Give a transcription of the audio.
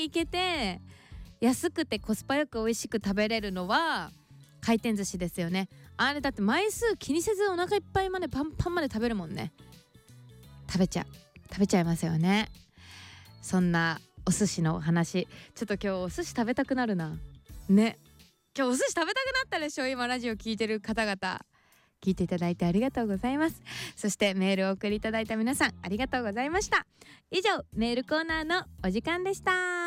行けて安くてコスパよく美味しく食べれるのは回転寿司ですよね。あれだって枚数気にせずお腹いっぱいまでパンパンまで食べるもんね。食べちゃいますよね。そんなお寿司のお話、ちょっと今日お寿司食べたくなるなね。今日お寿司食べたくなったでしょ。今ラジオ聞いてる方々、聞いていただいてありがとうございます。そしてメールをお送りいただいた皆さんありがとうございました。以上メールコーナーのお時間でした。